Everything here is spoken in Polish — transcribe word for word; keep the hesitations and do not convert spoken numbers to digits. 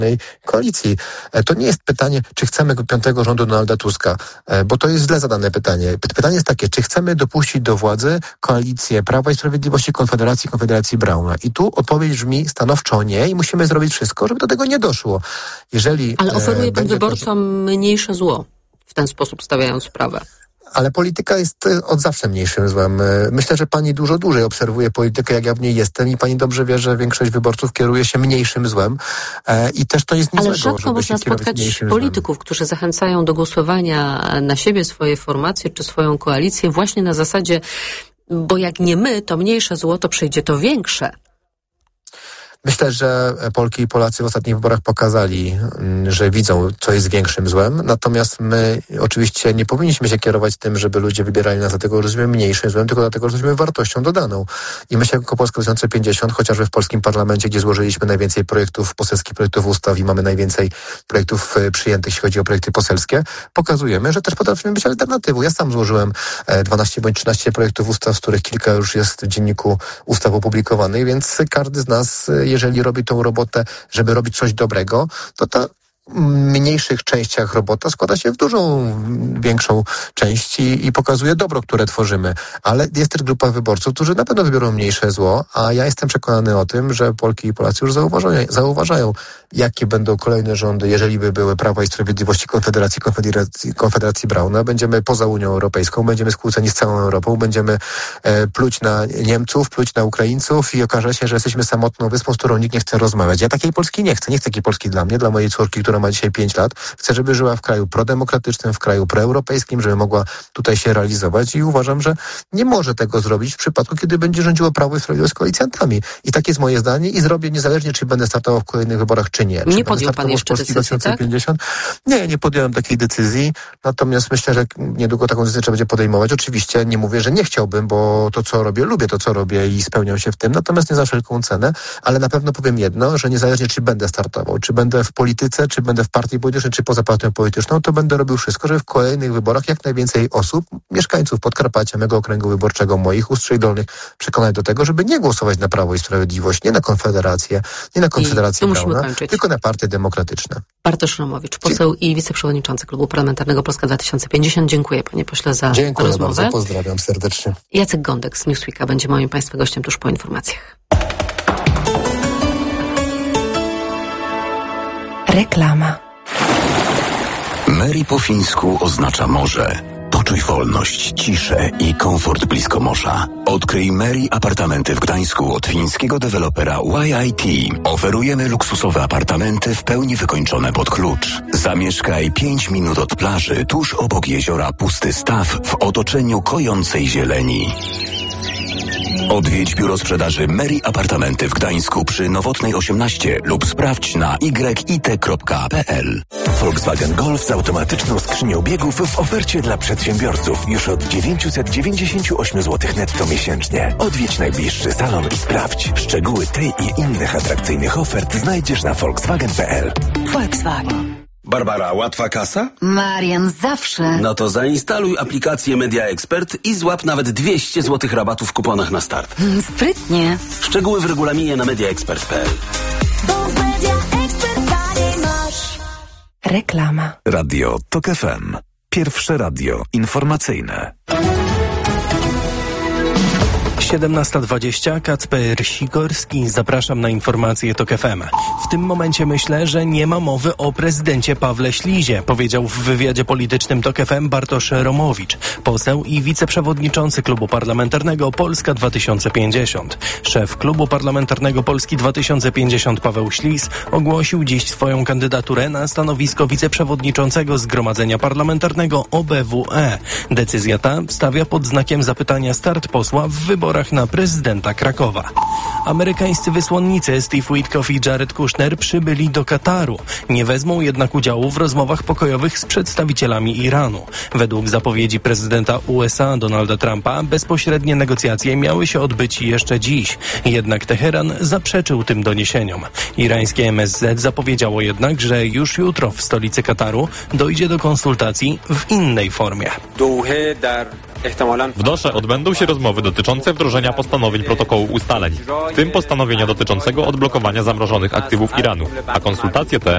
koalicji. To nie jest pytanie, czy chcemy piątego rządu Donalda Tuska, bo to jest źle zadane pytanie. Pytanie jest takie, czy chcemy dopuścić do władzy koalicję Prawa i Sprawiedliwości, Konfederacji, Konfederacji Brauna. I tu odpowiedź brzmi stanowczo nie i musimy zrobić wszystko, żeby do tego nie doszło. Jeżeli, Ale oferuje e, pan wyborcom to... mniejsze zło, w ten sposób stawiając sprawę. Ale polityka jest od zawsze mniejszym złem. Myślę, że pani dużo dłużej obserwuje politykę, jak ja w niej jestem i pani dobrze wie, że większość wyborców kieruje się mniejszym złem. E, I też to jest nic Ale złego, rzadko można spotkać polityków, złem. którzy zachęcają do głosowania na siebie, swoje formacje czy swoją koalicję właśnie na zasadzie, bo jak nie my, to mniejsze zło, to przyjdzie to większe. Myślę, że Polki i Polacy w ostatnich wyborach pokazali, że widzą, co jest większym złem. Natomiast my oczywiście nie powinniśmy się kierować tym, żeby ludzie wybierali nas dlatego, że jesteśmy mniejszym złem, tylko dlatego, że jesteśmy wartością dodaną. I myślę, jako Polska dwa tysiące pięćdziesiąt, chociażby w polskim parlamencie, gdzie złożyliśmy najwięcej projektów poselskich, projektów ustaw i mamy najwięcej projektów przyjętych, jeśli chodzi o projekty poselskie, pokazujemy, że też potrafimy być alternatywą. Ja sam złożyłem dwanaście bądź trzynaście projektów ustaw, z których kilka już jest w dzienniku ustaw opublikowanych, więc każdy z nas, jeżeli robi tą robotę, żeby robić coś dobrego, to ta mniejszych częściach robota składa się w dużą, większą część i, i pokazuje dobro, które tworzymy. Ale jest też grupa wyborców, którzy na pewno wybiorą mniejsze zło, a ja jestem przekonany o tym, że Polki i Polacy już zauważają, zauważają jakie będą kolejne rządy, jeżeli by były Prawa i Sprawiedliwości, Konfederacji, Konfederacji, Konfederacji Brauna. Będziemy poza Unią Europejską, będziemy skłóceni z całą Europą, będziemy e, pluć na Niemców, pluć na Ukraińców i okaże się, że jesteśmy samotną wyspą, z którą nikt nie chce rozmawiać. Ja takiej Polski nie chcę. Nie chcę takiej Polski dla mnie, dla mojej córki, która ma dzisiaj pięć lat. Chcę, żeby żyła w kraju prodemokratycznym, w kraju proeuropejskim, żeby mogła tutaj się realizować i uważam, że nie może tego zrobić w przypadku, kiedy będzie rządziło Prawo i Sprawiedliwość z koalicjantami. I takie jest moje zdanie i zrobię niezależnie, czy będę startował w kolejnych wyborach, czy nie. Czy nie podjął pan jeszcze decyzji, tak? Nie, nie podjąłem takiej decyzji, natomiast myślę, że niedługo taką decyzję trzeba będzie podejmować. Oczywiście nie mówię, że nie chciałbym, bo to, co robię, lubię to, co robię i spełniam się w tym, natomiast nie za wszelką cenę, ale na pewno powiem jedno, że niezależnie, czy będę startował, czy będę w polityce, czy będę w partii politycznej, czy poza partią polityczną, to będę robił wszystko, żeby w kolejnych wyborach jak najwięcej osób, mieszkańców Podkarpacia, mego okręgu wyborczego, moich Ustrój Dolnych, przekonać do tego, żeby nie głosować na Prawo i Sprawiedliwość, nie na Konfederację, nie na Konfederację Brauna, tylko na partie demokratyczne. Bartosz Romowicz, poseł i wiceprzewodniczący Klubu Parlamentarnego Polska dwa tysiące pięćdziesiąt. Dziękuję, panie pośle, za Dziękuję rozmowę. Bardzo, pozdrawiam serdecznie. Jacek Gądek z Newsweeka będzie moim państwa gościem tuż po informacjach. Reklama. Mary po fińsku oznacza morze. Poczuj wolność, ciszę i komfort blisko morza. Odkryj Mary apartamenty w Gdańsku od fińskiego dewelopera Y I T. Oferujemy luksusowe apartamenty w pełni wykończone pod klucz. Zamieszkaj pięć minut od plaży, tuż obok jeziora Pusty Staw w otoczeniu kojącej zieleni. Odwiedź biuro sprzedaży Mary Apartamenty w Gdańsku przy Nowotnej osiemnaście lub sprawdź na y i t kropka p l. Volkswagen Golf z automatyczną skrzynią biegów w ofercie dla przedsiębiorców już od dziewięćset dziewięćdziesiąt osiem złotych netto miesięcznie. Odwiedź najbliższy salon i sprawdź. Szczegóły tej i innych atrakcyjnych ofert znajdziesz na volkswagen kropka p l. Volkswagen. Barbara, łatwa kasa? Marian, zawsze. No to zainstaluj aplikację Media Expert i złap nawet dwieście złotych rabatu w kuponach na start. Hmm, sprytnie. Szczegóły w regulaminie na media expert kropka p l. Reklama. Radio Tok F M. Pierwsze radio informacyjne. siedemnasta dwadzieścia, Kacper Sikorski, zapraszam na informacje Tok F M. W tym momencie myślę, że nie ma mowy o prezydencie Pawle Ślizie, powiedział w wywiadzie politycznym Tok F M Bartosz Romowicz, poseł i wiceprzewodniczący Klubu Parlamentarnego Polska dwa tysiące pięćdziesiąt. Szef Klubu Parlamentarnego Polski dwa tysiące pięćdziesiąt Paweł Ślis ogłosił dziś swoją kandydaturę na stanowisko wiceprzewodniczącego Zgromadzenia Parlamentarnego O B W E. Decyzja ta stawia pod znakiem zapytania start posła w wyborach na prezydenta Krakowa. Amerykańscy wysłannicy Steve Witkoff i Jared Kushner przybyli do Kataru. Nie wezmą jednak udziału w rozmowach pokojowych z przedstawicielami Iranu. Według zapowiedzi prezydenta U S A Donalda Trumpa bezpośrednie negocjacje miały się odbyć jeszcze dziś. Jednak Teheran zaprzeczył tym doniesieniom. Irańskie M S Z zapowiedziało jednak, że już jutro w stolicy Kataru dojdzie do konsultacji w innej formie. W Dosze odbędą się rozmowy dotyczące wdrożenia postanowień protokołu ustaleń, w tym postanowienia dotyczącego odblokowania zamrożonych aktywów Iranu, a konsultacje te